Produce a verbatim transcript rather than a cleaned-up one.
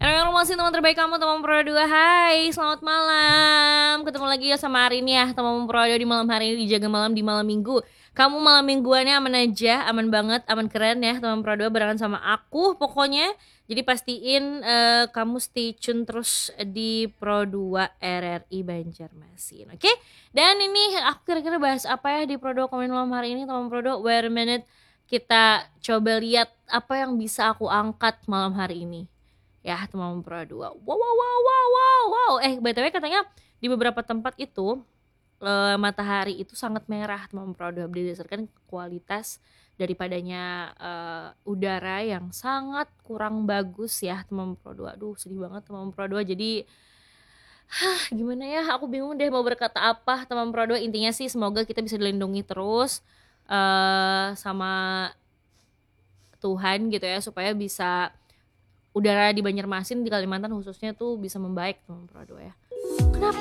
Informasi teman terbaik kamu, teman Pro dua. Hai, selamat malam. Ketemu lagi ya sama Arin ya, teman Pro dua di malam hari ini, dijaga malam di malam minggu. Kamu malam mingguannya aman aja, aman banget, aman keren ya teman Pro dua, barengan sama aku pokoknya. Jadi pastiin uh, kamu stay tune terus di Pro dua R R I Banjarmasin, oke? Okay? Dan ini aku kira-kira bahas apa ya di Pro dua Komen malam hari ini teman Pro dua. Wait a minute, kita coba lihat apa yang bisa aku angkat malam hari ini. Ya teman Pro dua. Wow wow wow wow wow wow. Eh B T W katanya di beberapa tempat itu uh, matahari itu sangat merah teman Pro dua, berdasarkan kualitas daripadanya uh, udara yang sangat kurang bagus ya teman Pro dua. Aduh sedih banget teman Pro dua. Jadi hah, gimana ya, aku bingung deh mau berkata apa teman Pro dua. Intinya sih semoga kita bisa dilindungi terus uh, sama Tuhan gitu ya, supaya bisa udara di Banjarmasin, di Kalimantan khususnya tuh bisa membaik teman Pro dua ya. Kenapa